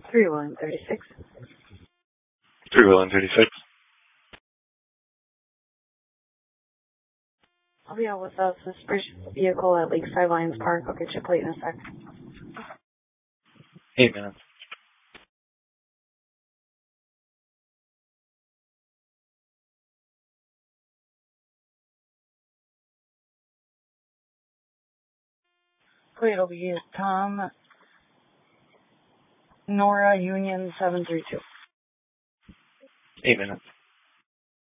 3-1-36. 3-1-36. I'll be out with a suspicious vehicle at Lakeside Lions Park. I'll get your plate in a sec. 8 minutes. Plate will be Tom Nora Union 732. 8 minutes.